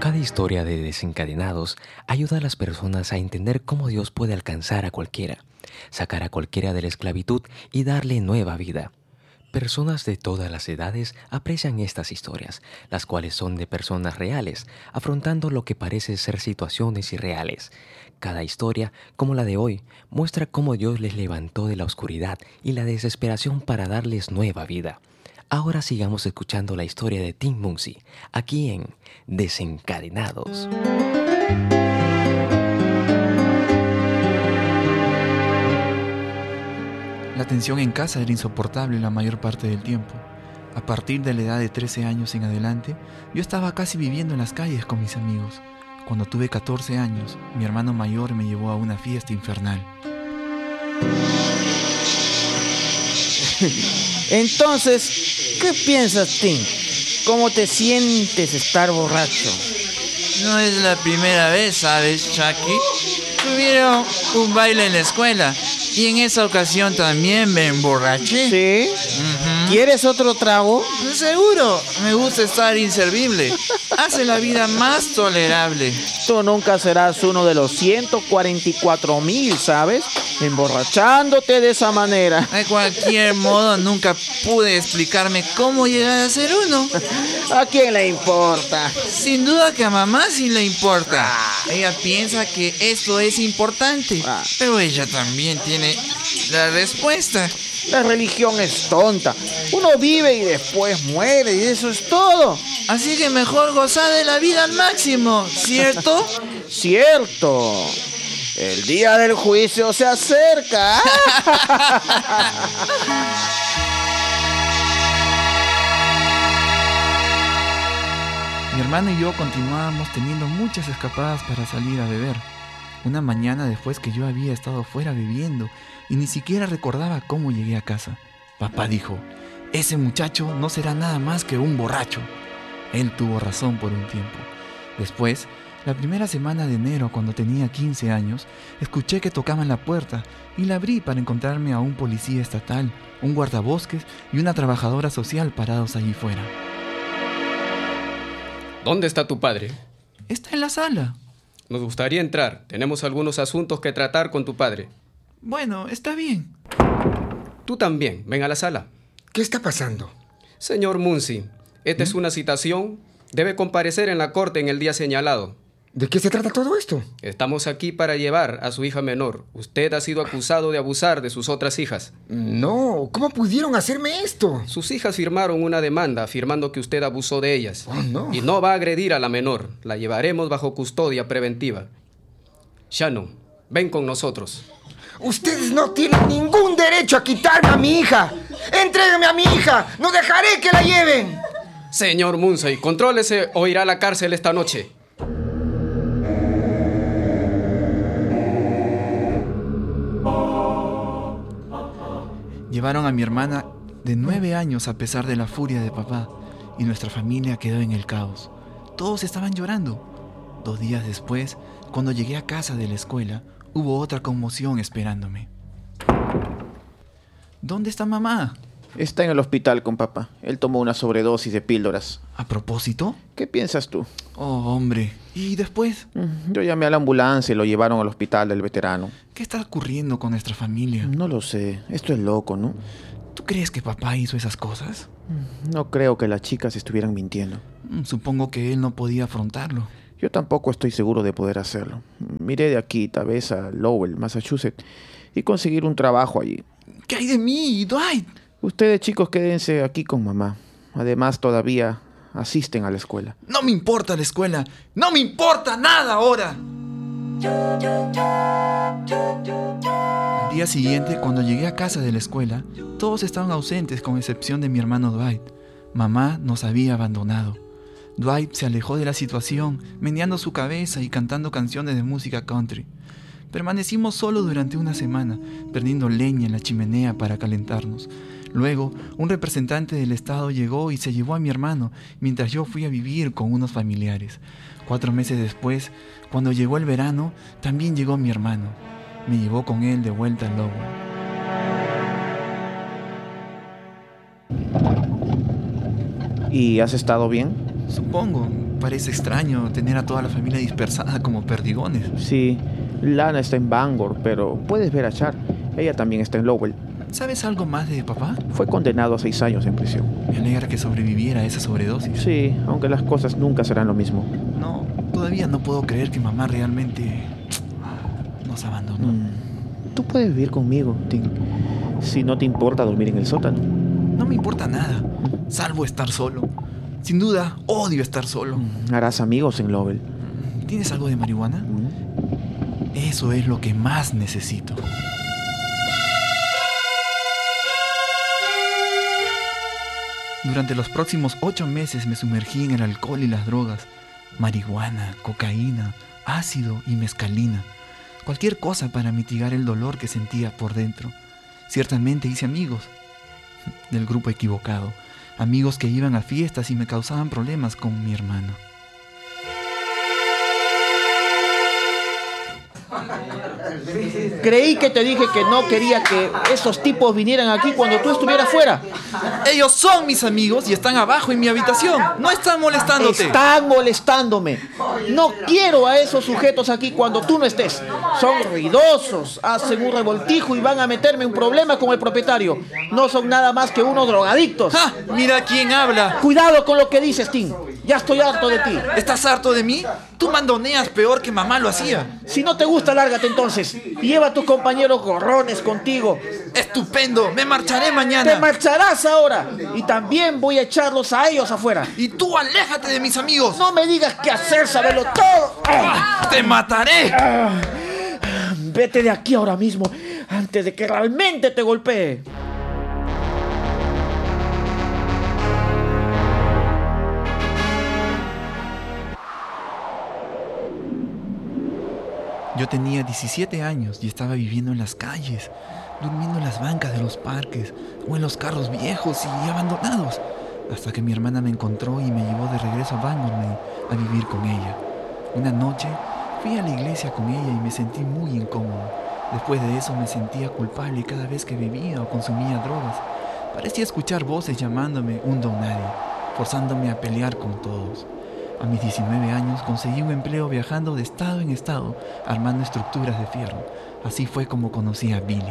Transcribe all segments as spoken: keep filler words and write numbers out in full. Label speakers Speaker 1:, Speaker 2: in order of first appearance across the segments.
Speaker 1: Cada historia de Desencadenados ayuda a las personas a entender cómo Dios puede alcanzar a cualquiera, sacar a cualquiera de la esclavitud y darle nueva vida. Personas de todas las edades aprecian estas historias, las cuales son de personas reales, afrontando lo que parece ser situaciones irreales. Cada historia, como la de hoy, muestra cómo Dios les levantó de la oscuridad y la desesperación para darles nueva vida. Ahora sigamos escuchando la historia de Tim Muncy, aquí en Desencadenados.
Speaker 2: La tensión en casa era insoportable la mayor parte del tiempo. A partir de la edad de trece años en adelante, yo estaba casi viviendo en las calles con mis amigos. Cuando tuve catorce años, mi hermano mayor me llevó a una fiesta infernal.
Speaker 3: Entonces, ¿qué piensas, Tim? ¿Cómo te sientes estar borracho?
Speaker 4: No es la primera vez, ¿sabes, Chucky? Tuvieron un baile en la escuela y en esa ocasión también me emborraché.
Speaker 3: ¿Sí?
Speaker 4: Uh-huh.
Speaker 3: ¿Quieres otro trago?
Speaker 4: Seguro, me gusta estar inservible. Hace la vida más tolerable.
Speaker 3: Tú nunca serás uno de los ciento cuarenta y cuatro mil, ¿sabes? Emborrachándote de esa manera.
Speaker 4: De cualquier modo, nunca pude explicarme cómo llegar a ser uno.
Speaker 3: ¿A quién le importa?
Speaker 4: Sin duda que a mamá sí le importa. Ella piensa que esto es importante,
Speaker 3: Ah.
Speaker 4: pero ella también tiene la respuesta.
Speaker 3: La religión es tonta. Uno vive y después muere y eso es todo.
Speaker 4: Así que mejor gozar de la vida al máximo, ¿cierto?
Speaker 3: Cierto. El día del juicio se acerca.
Speaker 2: Mi hermano y yo continuábamos teniendo muchas escapadas para salir a beber. Una mañana después que yo había estado fuera bebiendo y ni siquiera recordaba cómo llegué a casa, papá dijo: ese muchacho no será nada más que un borracho. Él tuvo razón por un tiempo. Después, la primera semana de enero, cuando tenía quince años, escuché que tocaban la puerta y la abrí para encontrarme a un policía estatal, un guardabosques y una trabajadora social parados allí fuera.
Speaker 5: ¿Dónde está tu padre?
Speaker 2: Está en la sala.
Speaker 5: Nos gustaría entrar. Tenemos algunos asuntos que tratar con tu padre.
Speaker 2: Bueno, está bien.
Speaker 5: Tú también. Ven a la sala.
Speaker 6: ¿Qué está pasando?
Speaker 5: Señor Muncy, esta ¿Mm? es una citación. Debe comparecer en la corte en el día señalado.
Speaker 6: ¿De qué se trata todo esto?
Speaker 5: Estamos aquí para llevar a su hija menor. Usted ha sido acusado de abusar de sus otras hijas.
Speaker 6: No, ¿cómo pudieron hacerme esto?
Speaker 5: Sus hijas firmaron una demanda afirmando que usted abusó de ellas.
Speaker 6: Oh, no.
Speaker 5: Y no va a agredir a la menor. La llevaremos bajo custodia preventiva. Shannon, ven con nosotros.
Speaker 6: Ustedes no tienen ningún derecho a quitarme a mi hija. ¡Entréguenme a mi hija! ¡No dejaré que la lleven!
Speaker 5: Señor Muncy, contrólese o irá a la cárcel esta noche.
Speaker 2: Llevaron a mi hermana de nueve años a pesar de la furia de papá y nuestra familia quedó en el caos. Todos estaban llorando. Dos días después, cuando llegué a casa de la escuela, hubo otra conmoción esperándome. ¿Dónde está mamá?
Speaker 3: Está en el hospital con papá. Él tomó una sobredosis de píldoras.
Speaker 2: ¿A propósito?
Speaker 3: ¿Qué piensas tú?
Speaker 2: Oh, hombre. ¿Y después?
Speaker 3: Yo llamé a la ambulancia y lo llevaron al hospital del veterano.
Speaker 2: ¿Qué está ocurriendo con nuestra familia?
Speaker 3: No lo sé. Esto es loco, ¿no?
Speaker 2: ¿Tú crees que papá hizo esas cosas?
Speaker 3: No creo que las chicas estuvieran mintiendo.
Speaker 2: Supongo que él no podía afrontarlo.
Speaker 3: Yo tampoco estoy seguro de poder hacerlo. Miré de aquí, tal vez a Lowell, Massachusetts, y conseguir un trabajo allí.
Speaker 2: ¿Qué hay de mí, Dwight?
Speaker 3: Ustedes, chicos, quédense aquí con mamá. Además, todavía asisten a la escuela.
Speaker 2: No me importa la escuela. ¡No me importa nada ahora! Al día siguiente, cuando llegué a casa de la escuela, todos estaban ausentes con excepción de mi hermano Dwight. Mamá nos había abandonado. Dwight se alejó de la situación, meneando su cabeza y cantando canciones de música country. Permanecimos solo durante una semana, prendiendo leña en la chimenea para calentarnos. Luego, un representante del estado llegó y se llevó a mi hermano, mientras yo fui a vivir con unos familiares. Cuatro meses después, cuando llegó el verano, también llegó mi hermano. Me llevó con él de vuelta a Lowell.
Speaker 3: ¿Y has estado bien?
Speaker 2: Supongo. parece extraño tener a toda la familia dispersada como perdigones.
Speaker 3: Sí, Lana está en Bangor, pero puedes ver a Char. Ella también está en Lowell.
Speaker 2: ¿Sabes algo más de papá?
Speaker 3: Fue condenado a seis años en prisión.
Speaker 2: Me alegra que sobreviviera a esa sobredosis.
Speaker 3: Sí, aunque las cosas nunca serán lo mismo.
Speaker 2: No, todavía no puedo creer que mamá realmente nos abandonó.
Speaker 3: Mm. Tú puedes vivir conmigo, Tim. Si no te importa dormir en el sótano.
Speaker 2: No me importa nada, salvo estar solo. Sin duda, odio estar solo.
Speaker 3: Harás amigos en Lowell.
Speaker 2: ¿Tienes algo de marihuana?
Speaker 3: Mm.
Speaker 2: Eso es lo que más necesito. Durante los próximos ocho meses me sumergí en el alcohol y las drogas. Marihuana, cocaína, ácido y mezcalina. Cualquier cosa para mitigar el dolor que sentía por dentro. Ciertamente hice amigos del grupo equivocado. Amigos que iban a fiestas y me causaban problemas con mi hermano.
Speaker 7: Creí que te dije que no quería que esos tipos vinieran aquí cuando tú estuvieras fuera.
Speaker 2: Ellos son mis amigos y están abajo en mi habitación. No están molestándote.
Speaker 7: Están molestándome. No quiero a esos sujetos aquí cuando tú no estés. Son ruidosos, hacen un revoltijo y van a meterme un problema con el propietario. No son nada más que unos drogadictos.
Speaker 2: ¡Ah! Mira quién habla.
Speaker 7: Cuidado con lo que dices, Tim. Ya estoy harto de ti.
Speaker 2: ¿Estás harto de mí? Tú mandoneas peor que mamá lo hacía.
Speaker 7: Si no te gusta, lárgate entonces. Lleva a tus compañeros gorrones contigo.
Speaker 2: ¡Estupendo! ¡Me marcharé mañana!
Speaker 7: ¡Te marcharás ahora! Y también voy a echarlos a ellos afuera.
Speaker 2: ¡Y tú aléjate de mis amigos!
Speaker 7: No me digas qué hacer, sabelo todo.
Speaker 2: ¡Ah! ¡Te mataré!
Speaker 7: Ah, vete de aquí ahora mismo, antes de que realmente te golpee.
Speaker 2: Yo tenía diecisiete años y estaba viviendo en las calles, durmiendo en las bancas de los parques o en los carros viejos y abandonados, hasta que mi hermana me encontró y me llevó de regreso a Bangor a vivir con ella. Una noche fui a la iglesia con ella y me sentí muy incómodo. Después de eso me sentía culpable cada vez que bebía o consumía drogas. Parecía escuchar voces llamándome un don nadie, forzándome a pelear con todos. A mis diecinueve años conseguí un empleo viajando de estado en estado, armando estructuras de fierro. Así fue como conocí a Billy.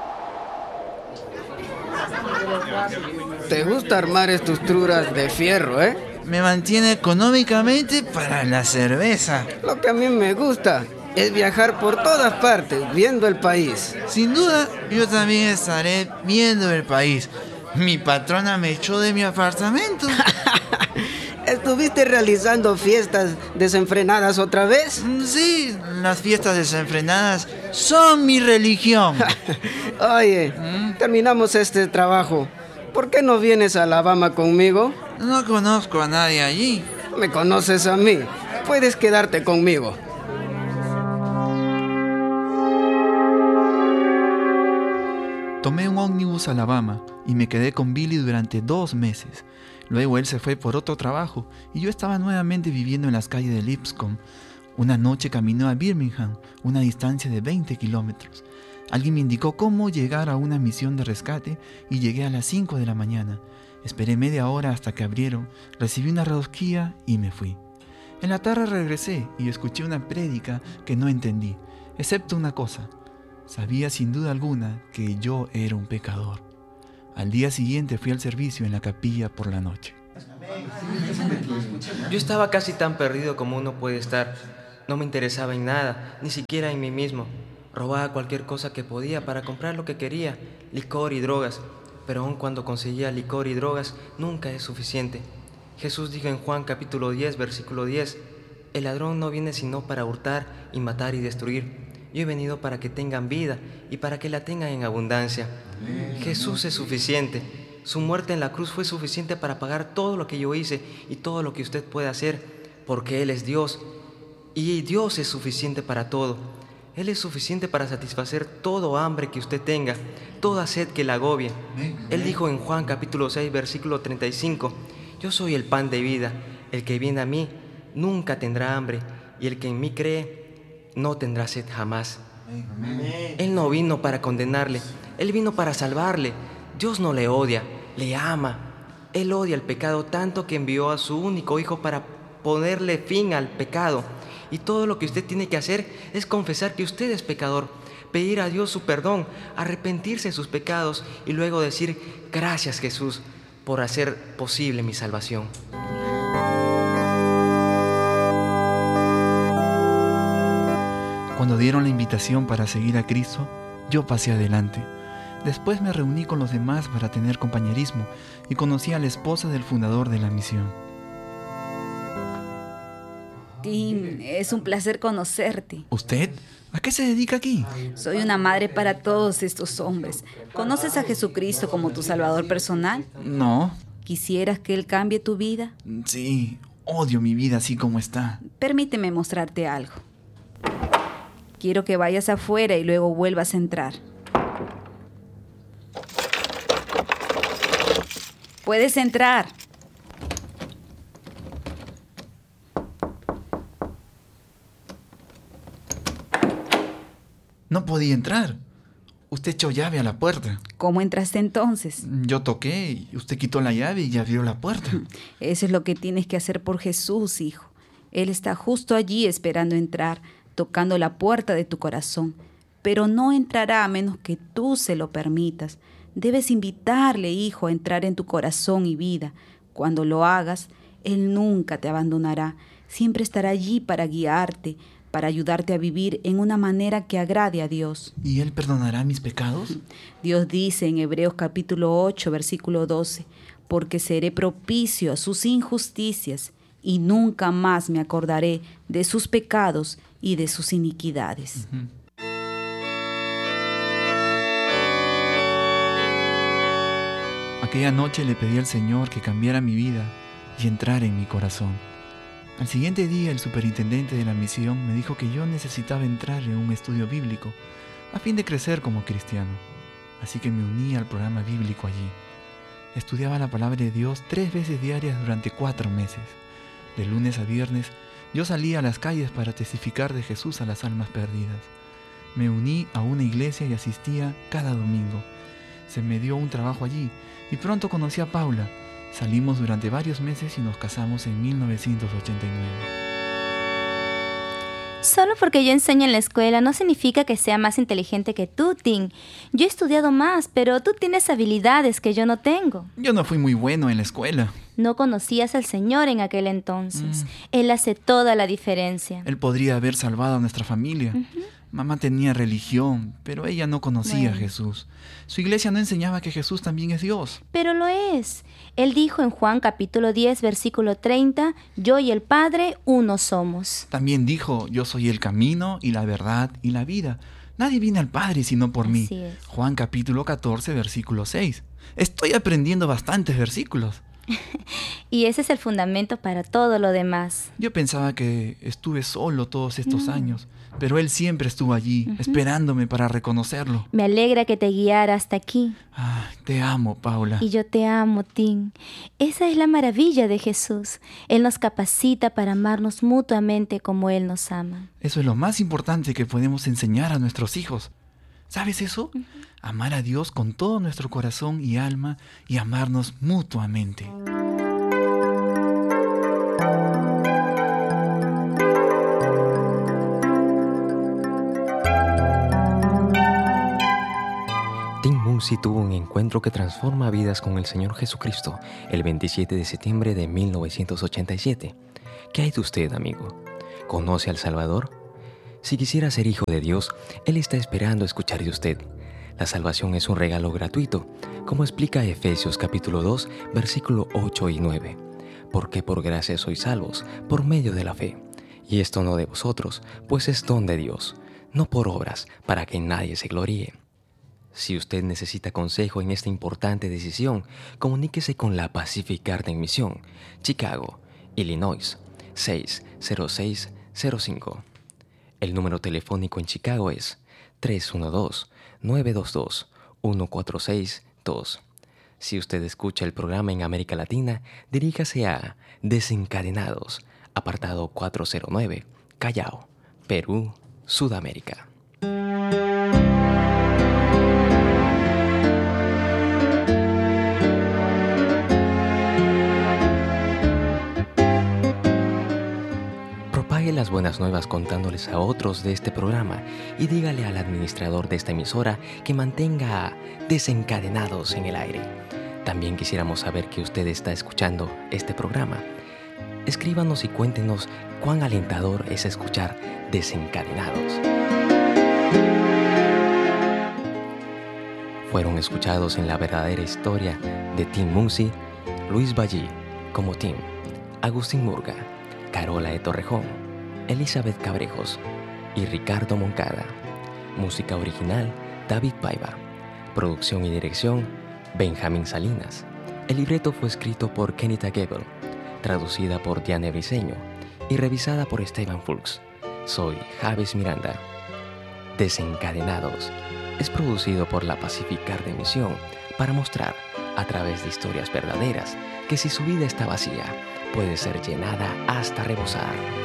Speaker 5: ¿Te gusta armar estructuras de fierro, eh?
Speaker 4: Me mantiene económicamente para la cerveza.
Speaker 5: Lo que a mí me gusta es viajar por todas partes, viendo el país.
Speaker 4: Sin duda, yo también estaré viendo el país. Mi patrona me echó de mi apartamento.
Speaker 5: ¿Estuviste realizando fiestas desenfrenadas otra vez?
Speaker 4: Sí, las fiestas desenfrenadas son mi religión.
Speaker 5: Oye, ¿Mm? terminamos este trabajo. ¿Por qué no vienes a Alabama conmigo?
Speaker 4: No conozco a nadie allí.
Speaker 5: ¿Me conoces a mí? Puedes quedarte conmigo.
Speaker 2: Tomé un ómnibus a Alabama y me quedé con Billy durante dos meses. Luego él se fue por otro trabajo y yo estaba nuevamente viviendo en las calles de Lipscomb. Una noche caminé a Birmingham, una distancia de veinte kilómetros. Alguien me indicó cómo llegar a una misión de rescate y llegué a las cinco de la mañana. Esperé media hora hasta que abrieron, recibí una rosquilla y me fui. En la tarde regresé y escuché una prédica que no entendí, excepto una cosa. Sabía sin duda alguna que yo era un pecador. Al día siguiente fui al servicio en la capilla por la noche.
Speaker 1: Yo estaba casi tan perdido como uno puede estar. No me interesaba en nada, ni siquiera en mí mismo. Robaba cualquier cosa que podía para comprar lo que quería, licor y drogas. Pero aun cuando conseguía licor y drogas, nunca es suficiente. Jesús dijo en Juan capítulo diez, versículo diez, «El ladrón no viene sino para hurtar y matar y destruir. Yo he venido para que tengan vida y para que la tengan en abundancia». Jesús es suficiente. Su muerte en la cruz fue suficiente para pagar todo lo que yo hice y todo lo que usted puede hacer, porque Él es Dios. Y Dios es suficiente para todo. Él es suficiente para satisfacer todo hambre que usted tenga, toda sed que la agobie. Él dijo en Juan capítulo seis, versículo treinta y cinco, «Yo soy el pan de vida. El que viene a mí nunca tendrá hambre, y el que en mí cree no tendrá sed jamás». Él no vino para condenarle, Él vino para salvarle. Dios no le odia, le ama. Él odia el pecado tanto que envió a su único hijo para
Speaker 8: ponerle fin al pecado. Y todo lo que usted tiene que hacer es confesar que usted es pecador, pedir a Dios su perdón, arrepentirse de sus pecados y luego decir: gracias, Jesús, por hacer posible mi salvación.
Speaker 2: Cuando dieron la invitación para seguir a Cristo, yo pasé adelante. Después me reuní con los demás para tener compañerismo y conocí a la esposa del fundador de la misión.
Speaker 9: Tim, es un placer conocerte.
Speaker 2: ¿Usted? ¿A qué se dedica aquí?
Speaker 9: Soy una madre para todos estos hombres. ¿Conoces a Jesucristo como tu Salvador personal?
Speaker 2: No.
Speaker 9: ¿Quisieras que Él cambie tu vida?
Speaker 2: Sí, odio mi vida así como está.
Speaker 9: Permíteme mostrarte algo. Quiero que vayas afuera y luego vuelvas a entrar. Puedes entrar.
Speaker 2: No podía entrar. Usted echó llave a la puerta.
Speaker 9: ¿Cómo entraste entonces?
Speaker 2: Yo toqué y usted quitó la llave y abrió la puerta.
Speaker 9: Eso es lo que tienes que hacer por Jesús, hijo. Él está justo allí esperando entrar, tocando la puerta de tu corazón. Pero no entrará a menos que tú se lo permitas. Debes invitarle, hijo, a entrar en tu corazón y vida. Cuando lo hagas, Él nunca te abandonará. Siempre estará allí para guiarte, para ayudarte a vivir en una manera que agrade a Dios.
Speaker 2: ¿Y Él perdonará mis pecados?
Speaker 9: Dios dice en Hebreos capítulo ocho, versículo doce, porque seré propicio a sus injusticias y nunca más me acordaré de sus pecados y de sus iniquidades.
Speaker 2: Uh-huh. Aquella noche le pedí al Señor que cambiara mi vida y entrara en mi corazón. Al siguiente día, el superintendente de la misión me dijo que yo necesitaba entrar en un estudio bíblico a fin de crecer como cristiano. Así que me uní al programa bíblico allí. Estudiaba la palabra de Dios tres veces diarias durante cuatro meses. De lunes a viernes, yo salía a las calles para testificar de Jesús a las almas perdidas. Me uní a una iglesia y asistía cada domingo. Se me dio un trabajo allí y pronto conocí a Paula. Salimos durante varios meses y nos casamos en mil novecientos ochenta y nueve.
Speaker 10: Solo porque yo enseño en la escuela no significa que sea más inteligente que tú, Tim. Yo he estudiado más, pero tú tienes habilidades que yo no tengo.
Speaker 2: Yo no fui muy bueno en la escuela.
Speaker 10: No conocías al Señor en aquel entonces. Mm. Él hace toda la diferencia.
Speaker 2: Él podría haber salvado a nuestra familia. Uh-huh. Mamá tenía religión, pero ella no conocía bueno. a Jesús. Su iglesia no enseñaba que Jesús también es Dios.
Speaker 10: Pero lo es. Él dijo en Juan capítulo diez, versículo treinta, yo y el Padre uno somos.
Speaker 2: También dijo, yo soy el camino y la verdad y la vida. Nadie viene al Padre sino por
Speaker 10: Así
Speaker 2: mí.
Speaker 10: Es.
Speaker 2: Juan capítulo catorce, versículo seis. Estoy aprendiendo bastantes versículos.
Speaker 10: Y ese es el fundamento para todo lo demás.
Speaker 2: Yo pensaba que estuve solo todos estos no. años, pero Él siempre estuvo allí, uh-huh. esperándome para reconocerlo.
Speaker 10: Me alegra que te guiara hasta aquí.
Speaker 2: Ah, te amo, Paula.
Speaker 10: Y yo te amo, Tim. Esa es la maravilla de Jesús. Él nos capacita para amarnos mutuamente como Él nos ama.
Speaker 2: Eso es lo más importante que podemos enseñar a nuestros hijos. ¿Sabes eso? Uh-huh. Amar a Dios con todo nuestro corazón y alma y amarnos mutuamente.
Speaker 1: Tim Muncy tuvo un encuentro que transforma vidas con el Señor Jesucristo el veintisiete de septiembre de mil novecientos ochenta y siete. ¿Qué hay de usted, amigo? ¿Conoce al Salvador? Si quisiera ser hijo de Dios, Él está esperando escuchar de usted. La salvación es un regalo gratuito, como explica Efesios capítulo dos, versículo ocho y nueve. Porque por gracia sois salvos, por medio de la fe. Y esto no de vosotros, pues es don de Dios, no por obras, para que nadie se gloríe. Si usted necesita consejo en esta importante decisión, comuníquese con la Pacific Garden Mission, Chicago, Illinois, seis cero seis cero cinco. El número telefónico en Chicago es tres uno dos, nueve dos dos, uno cuatro seis dos. Si usted escucha el programa en América Latina, diríjase a Desencadenados, apartado cuatrocientos nueve, Callao, Perú, Sudamérica. Propague las buenas nuevas contándoles a otros de este programa y dígale al administrador de esta emisora que mantenga a Desencadenados en el aire. También quisiéramos saber que usted está escuchando este programa. Escríbanos y cuéntenos cuán alentador es escuchar Desencadenados. Fueron escuchados en la verdadera historia de Tim Muncy, Luis Ballí como Tim, Agustín Murga, Carola de Torrejón, Elizabeth Cabrejos y Ricardo Moncada. Música original, David Paiva. Producción y dirección, Benjamín Salinas. El libreto fue escrito por Kenita Gebel, traducida por Diane Briceño y revisada por Esteban Fulks. Soy Javes Miranda. Desencadenados es producido por la Pacific Garden Misión para mostrar, a través de historias verdaderas, que si su vida está vacía, puede ser llenada hasta rebosar.